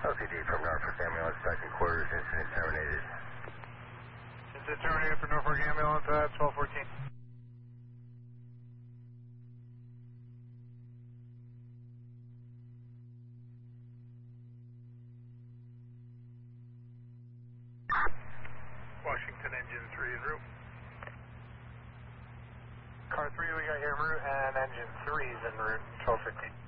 LCD from Norfolk Ambulance, second quarters, incident terminated. Incident terminated for Norfolk Ambulance at 1214. Washington engine 3 en route. Car 3 we got here en route and engine 3 is en route, 1215.